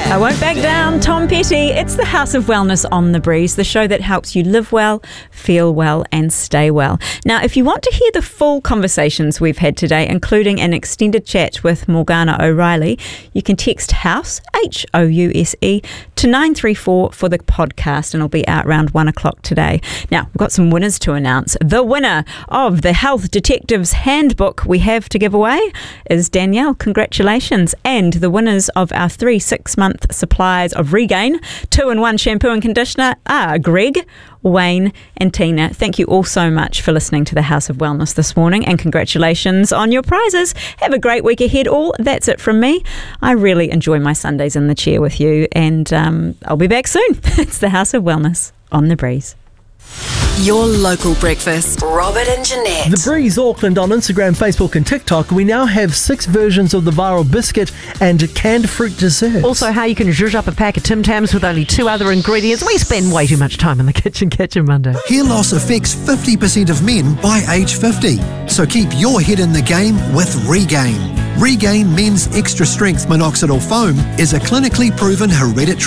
I won't back down, Tom Petty. It's the House of Wellness on the Breeze, the show that helps you live well, feel well and stay well. Now, if you want to hear the full conversations we've had today, including an extended chat with Morgana O'Reilly, you can text HOUSE, HOUSE, to 934 for the podcast, and it'll be out around 1 o'clock today. Now, we've got some winners to announce. The winner of the Health Detective's Handbook we have to give away is Danielle. Congratulations. And the winners of our 3 6-month supplies of Regain 2-in-1 shampoo and conditioner are Greg, Wayne and Tina. Thank you all so much for listening to the House of Wellness this morning, and congratulations on your prizes. Have a great week ahead all. That's it from me. I really enjoy my Sundays in the chair with you, and I'll be back soon. It's the House of Wellness on the Breeze. Your local breakfast. Robert and Jeanette. The Breeze Auckland on Instagram, Facebook and TikTok. We now have 6 versions of the viral biscuit and canned fruit dessert. Also, how you can zhuzh up a pack of Tim Tams with only 2 other ingredients. We spend way too much time in the kitchen Monday. Hair loss affects 50% of men by age 50. So keep your head in the game with Regain. Regain Men's Extra Strength Minoxidil Foam is a clinically proven hereditary